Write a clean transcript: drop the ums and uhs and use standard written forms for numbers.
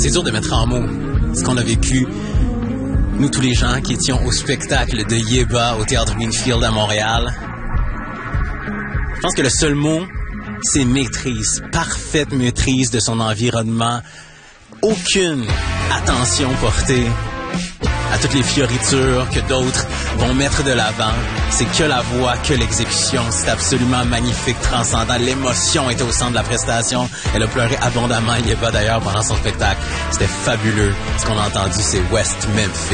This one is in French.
C'est dur de mettre en mots ce qu'on a vécu, nous tous les gens qui étions au spectacle de Yeba au Théâtre Greenfield à Montréal. Je pense que le seul mot, c'est maîtrise, parfaite maîtrise de son environnement. Aucune attention portée à toutes les fioritures que d'autres vont mettre de l'avant. C'est que la voix, que l'exécution. C'est absolument magnifique, transcendant. L'émotion était au centre de la prestation. Elle a pleuré abondamment, Yeba d'ailleurs, pendant son spectacle. C'était fabuleux. Ce qu'on a entendu, c'est West Memphis.